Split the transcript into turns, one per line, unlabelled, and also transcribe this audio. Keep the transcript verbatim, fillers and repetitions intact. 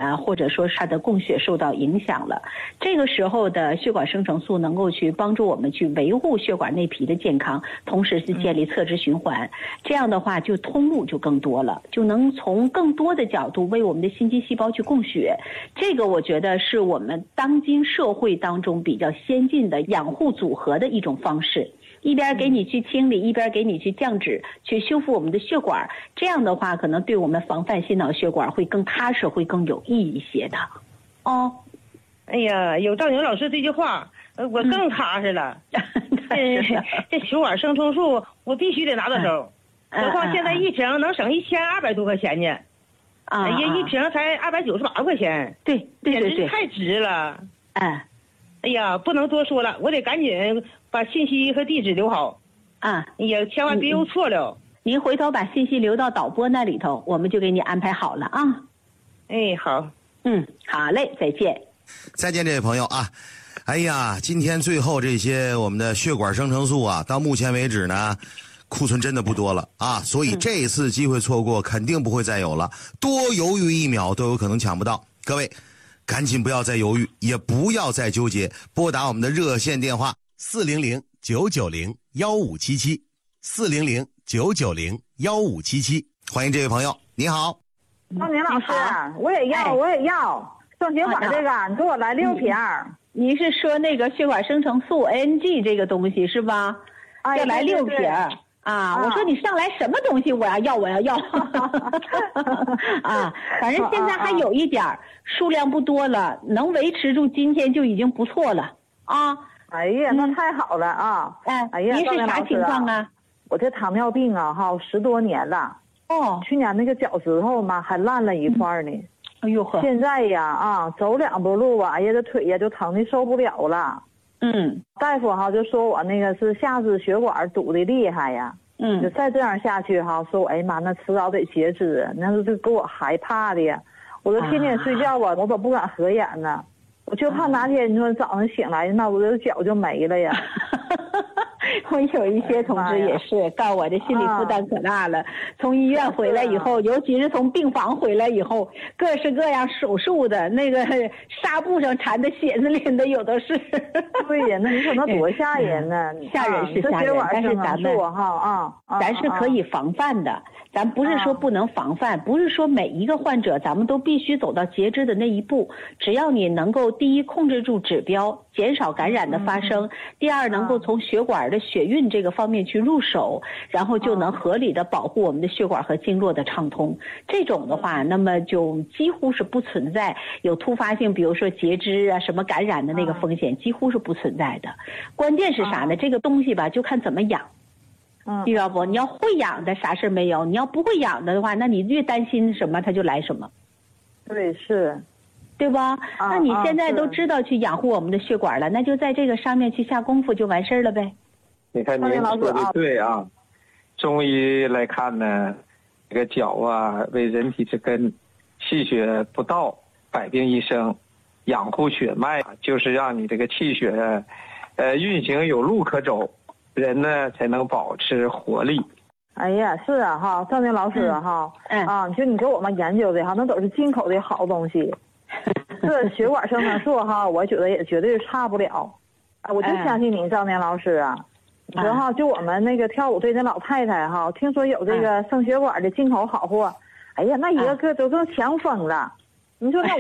啊，或者说是它的供血受到影响了。这个时候的血管生成素能够去帮助我们去维护血管内皮的健康，同时是建立侧支循环。这样的话，就通路就更多了，就能从更多的角度为我们的心肌细胞去供血。这个我觉得是我们当今社会当中比较先进的养护组合的一种方式。一边给你去清理，一边给你去降脂，去修复我们的血管，这样的话可能对我们防范心脑血管会更踏实，会更有益一些的。哦，
哎呀，有赵宁老师这句话，呃，我更踏实了。这这血管生成素我必须得拿到手，何况现在一瓶能省一千二百多块钱呢。啊，哎呀，一瓶才二百九十八块钱。
对对对对，
太值了。
哎，
哎呀，不能多说了，我得赶紧把信息和地址留好。
啊，
也千万别邮错了。
您回头把信息留到导播那里头，我们就给你安排好了啊。
哎，好，
嗯，好嘞，再见。
再见，这位朋友啊。哎呀，今天最后这些我们的血管生成素啊，到目前为止呢，库存真的不多了啊，所以这一次机会错过，肯定不会再有了。多犹豫一秒都有可能抢不到。各位，赶紧不要再犹豫，也不要再纠结，拨打我们的热线电话四零零九九零幺五七七，四零零九九零幺五七七。欢迎这位朋友，你好。
赵宁老师，我也要，我也要正血管这个，你给我来六瓶。
您是说那个血管生成素 A N G 这个东西是吧？要来六瓶。啊，我说你上来什么东西我要要我要要啊，反正现在还有一点儿，数量不多了，能维持住今天就已经不错了啊。
哎呀，那太好了啊！
哎，
哎呀，
您是啥情况啊？
我这糖尿病啊，哈，十多年了。
哦，
去年那个脚趾头嘛还烂了一块呢。
哎呦呵！
现在呀啊，走两步路啊，哎呀，这腿呀就疼的受不了了。
嗯，
大夫哈就说我那个是下肢血管堵的厉害呀。
嗯，
就再这样下去哈，说哎呀妈，那迟早得截肢，那是给我害怕的呀。我都天天睡觉啊，我都不敢合眼呢，我就怕哪天你说早上醒来，那我这脚就没了呀。
我有一些同志也是告我这心理负担可大了，从医院回来以后，尤其是从病房回来以后，各式各样手术的那个纱布上缠的血子淋的有的是。
对呀，那你说那多吓人呢？
吓人是吓人，但是咱们
哈啊，
咱是可以防范的。咱不是说不能防范，不是说每一个患者咱们都必须走到截肢的那一步，只要你能够第一控制住指标，减少感染的发生，第二能够从血管的血运这个方面去入手，然后就能合理的保护我们的血管和经络的畅通。这种的话，那么就几乎是不存在有突发性，比如说截肢啊什么感染的那个风险，几乎是不存在的。关键是啥呢？这个东西吧，就看怎么养。
嗯，
你知道不？你要会养的啥事没有，你要不会养的话，那你越担心什么，它就来什么。
对，是，
对吧？那你现在都知道去养护我们的血管了，那就在这个上面去下功夫就完事儿了呗。
你看您说的对啊，中医来看呢，这个脚啊为人体之根，气血不到，百病一生，养护血脉就是让你这个气血，呃，运行有路可走。人呢才能保持活力。
哎呀，是啊哈，赵宁老师啊哈，嗯啊，就你给我们研究的哈，那都是进口的好东西。这血管生成素哈，我觉得也绝对差不了。啊，我就相信你，赵宁老师啊。你说哈，就我们那个跳舞队的老太太哈，听说有这个生血管的进口好货，哎呀，那一个个都都抢疯了。你说那。